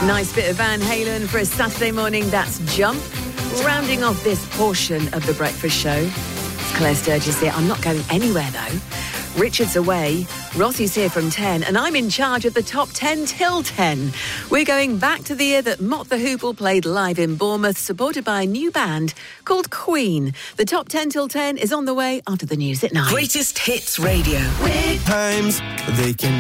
Nice bit of Van Halen for a Saturday morning. That's Jump. Rounding off this portion of The Breakfast Show. It's Claire Sturgis here. I'm not going anywhere, though. Richard's away, Rossi's here from 10, and I'm in charge of the top 10 till 10. We're going back to the year that Mott the Hoople played live in Bournemouth, supported by a new band called Queen. The top 10 till 10 is on the way after the news at 9. Greatest Hits Radio. Times they can